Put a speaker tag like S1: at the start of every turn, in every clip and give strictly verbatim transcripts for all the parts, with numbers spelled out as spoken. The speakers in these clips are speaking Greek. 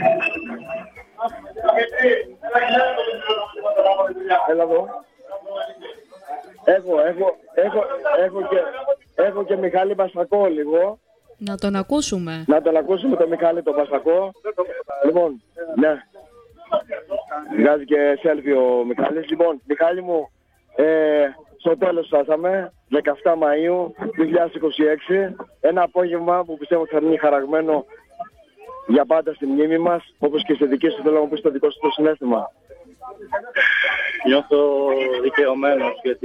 S1: Έλα εδώ. Έχω, έχω, έχω, έχω, και, έχω και Μιχάλη Μπαστακό λίγο.
S2: Να τον ακούσουμε.
S1: Να τον ακούσουμε τον Μιχάλη τον Μπαστακό. Λοιπόν, ναι. Βγάζει και selfie ο Μιχάλης. Λοιπόν, Μιχάλη μου, ε, στο τέλος φτάσαμε, δεκαεφτά Μαΐου δύο χιλιάδες είκοσι έξι. Ένα απόγευμα που πιστεύω θα είναι χαραγμένο για πάντα στη μνήμη μας, όπως και στη δική σου. Θέλω να μου πεις το δικό σου το συναίσθημα.
S3: Νιώθω δικαιωμένος γιατί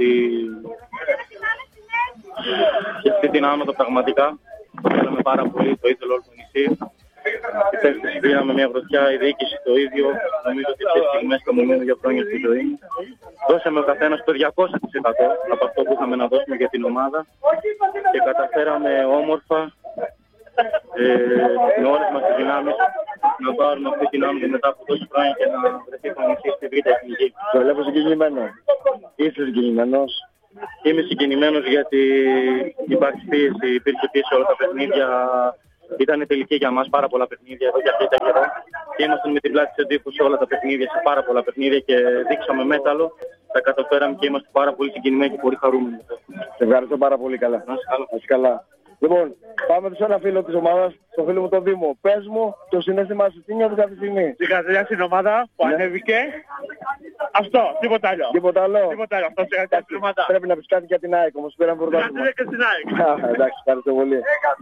S3: και αυτή την άνοδο πραγματικά θέλαμε πάρα πολύ, το ήθελε όλο το νησί. Και πέφτει πήραμε μια γροθιά, η διοίκηση το ίδιο. Νομίζω ότι αυτές τις στιγμές θα μου μείνουν για χρόνια στη ζωή μου. Δώσαμε ο καθένας το διακόσια τοις εκατό από αυτό που είχαμε να δώσουμε για την ομάδα και καταφέραμε όμορφα ε, με όλες μας τις δυνάμεις να πάρουμε αυτή την άνοδο μετά από τόση χρόνια και να βρεθεί το νησί στη Β' Εθνική.
S1: Το βλέπω συγκινημένο. Είσαι συγκινημένος?
S3: Είμαι συγκινημένος γιατί υπάρχει πίεση, υπήρχε πίεση όλα τα παιχνίδια. Ήταν τελική για μας πάρα πολλά παιχνίδια εδώ για αρκετά καιρό και ήμασταν με την πλάτη στον τοίχο σε όλα τα παιχνίδια, σε πάρα πολλά παιχνίδια και δείξαμε μέταλλο. Τα καταφέραμε και είμαστε πάρα πολύ συγκινημένοι και πολύ χαρούμενοι.
S1: Σε ευχαριστώ πάρα πολύ. Καλά. Να είσαι καλά. Λοιπόν, πάμε σε ένα φίλο της ομάδας, τον φίλο μου τον Δήμο. Πες μου το συναίσθημα σου, τι νιώθεις αυτή τη στιγμή?
S4: Συγχαρητήρια στην ομάδα που ναι. ανέβηκε. Αυτό, τίποτα άλλο.
S1: Τίποτα άλλο.
S4: Τίποτα άλλο. Αυτό συγχαρητήρια στην ομάδα.
S1: Πρέπει να πεις κάτι για την ΑΕΚ όμως, πήραμε πρωτάθλημα.
S4: Συγχαρητήρια και στην ΑΕΚ.
S1: Εντάξει, ευχαριστώ πολύ.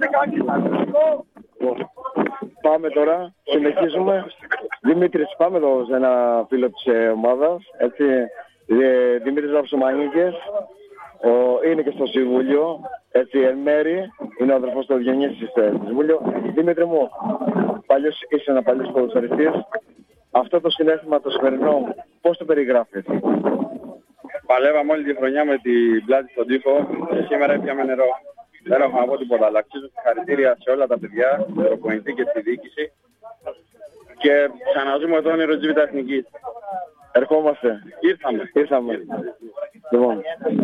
S1: Πάμε τώρα, συνεχίζουμε. Δημήτρης, πάμε εδώ σε ένα φίλο της ομάδας. Έτσι, Δημήτρης Ραψομανίκης. Ο, είναι και στο Συμβούλιο, έτσι εν μέρη, είναι ο αδερφός του Ευγενής στο Συμβούλιο. Δημήτρη μου, παλιός, είσαι ένα παλιός ποδοσφαιριστής. Αυτό το συναίσθημα το σημερινό, πώς το περιγράφεις?
S5: Παλεύαμε όλη τη χρονιά με την πλάτη στον τοίχο και σήμερα έπιαμε νερό. Δεν έχω να πω τίποτα, αλλά αξίζω συγχαρητήρια σε όλα τα παιδιά, τον προπονητή και τη διοίκηση. Και ξαναζούμε το όνειρο της Β' Εθνικής.
S1: Ερχόμαστε.
S5: Ήρθαμε.
S1: Ήρθαμε. Λοιπόν.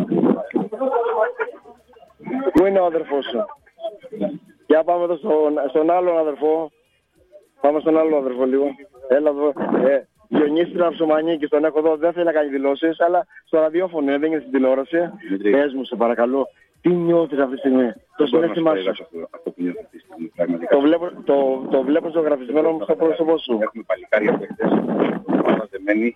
S1: Πού είναι ο αδερφός σου? Για πάμε εδώ στον, στον άλλον αδερφό. Πάμε στον άλλον αδερφό λίγο. Έλα εδώ. Ε, Διονύση Ραψομανίκης, τον έχω εδώ. Δεν θέλει να κάνει δηλώσεις, αλλά στο ραδιόφωνο δεν είναι στην τηλεόραση. Πες μου, σε παρακαλώ. Τι νιώθεις αυτή τη στιγμή? Το συναίσθημά σου? Το βλέπω, το, το βλέπω ζωγραφισμένο στο πρόσωπό σου.
S5: Έχουμε παλικάρια παίκτες, ομάδα δεμένη,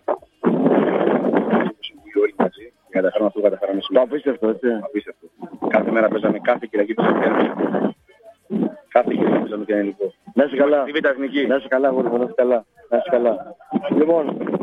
S5: όλοι μαζί, και καταφέραμε αυτό που καταφέραμε σήμερα.
S1: Το απίστευτο, έτσι.
S5: Απίστευτο. Κάθε μέρα παίζαμε, κάθε Κυριακή παίζαμε και ένα. Κάθε Κυριακή παίζαμε και ένα υλικό.
S1: Να είσαι καλά.
S5: Στη Β' Εθνική.
S1: Να είσαι καλά, γόρι μου, να είσαι καλά. Να είσαι καλά. Λοιπόν,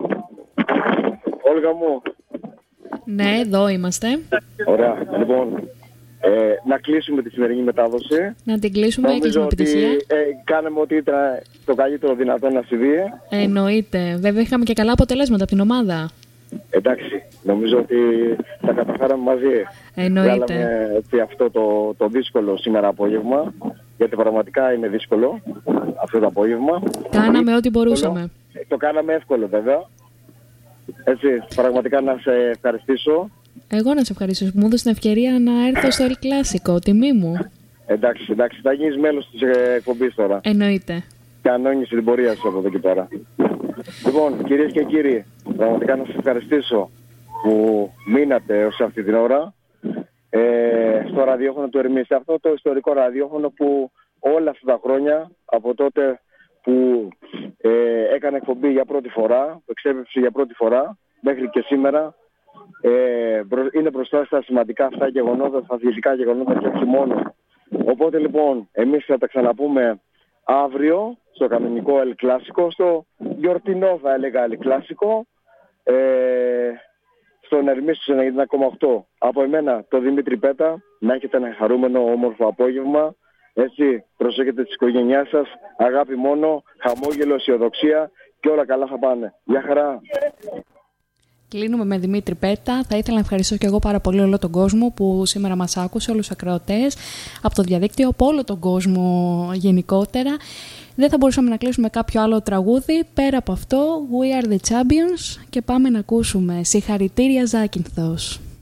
S1: Όλγα μου.
S2: Ναι, εδώ είμαστε.
S1: Ωραία. Λοιπόν, Ε, να κλείσουμε τη σημερινή μετάδοση.
S2: Να την κλείσουμε,
S1: έκλεισε με επιτυχία. Ε, κάναμε ό,τι ήταν το καλύτερο δυνατό να συμβεί.
S2: Ε, εννοείται. Βέβαια είχαμε και καλά αποτελέσματα από την ομάδα.
S1: Εντάξει, νομίζω ότι τα καταφέραμε μαζί.
S2: Εννοείται.
S1: Βγάλαμε έτσι, αυτό το, το δύσκολο σήμερα απόγευμα, γιατί πραγματικά είναι δύσκολο αυτό το απόγευμα.
S2: Κάναμε ό,τι μπορούσαμε.
S1: Το κάναμε εύκολο βέβαια. Έτσι, πραγματικά να σε ευχαριστήσω.
S2: Εγώ να σε ευχαριστήσω που μου έδωσε την ευκαιρία να έρθω στο El Clásico, τιμή μου.
S1: Εντάξει, εντάξει, θα γίνεις μέλος της εκπομπής τώρα.
S2: Εννοείται.
S1: Και ανώνεις την πορεία σου από εδώ και πέρα. Λοιπόν, κυρίες και κύριοι, πραγματικά να σας ευχαριστήσω που μείνατε έως αυτή την ώρα ε, στο ραδιόφωνο του Ερμής. Αυτό το ιστορικό ραδιόφωνο που όλα αυτά τα χρόνια, από τότε που ε, έκανε εκπομπή για πρώτη φορά, που εξέπεψε για πρώτη φορά, μέχρι και σήμερα, ε, είναι μπροστά στα σημαντικά αυτά γεγονότα, στα αθλητικά γεγονότα και όχι μόνο. Οπότε λοιπόν, εμείς θα τα ξαναπούμε αύριο στο κανονικό El Clásico, στο γιορτινό θα έλεγα El Clásico, ε, στον Ερμή στους ενενήντα ένα κόμμα οκτώ. Από εμένα, το Δημήτρη Πέτα, να έχετε ένα χαρούμενο όμορφο απόγευμα. Έτσι, προσέχετε τις οικογένειάς σας, αγάπη μόνο, χαμόγελο, αισιοδοξία και όλα καλά θα πάνε. Γεια χαρά!
S2: Κλείνουμε με Δημήτρη Πέτα. Θα ήθελα να ευχαριστήσω και εγώ πάρα πολύ όλο τον κόσμο που σήμερα μας άκουσε, όλους τους ακροατές από το διαδίκτυο, από όλο τον κόσμο γενικότερα. Δεν θα μπορούσαμε να κλείσουμε κάποιο άλλο τραγούδι πέρα από αυτό, We Are The Champions, και πάμε να ακούσουμε Συγχαρητήρια Ζάκυνθος.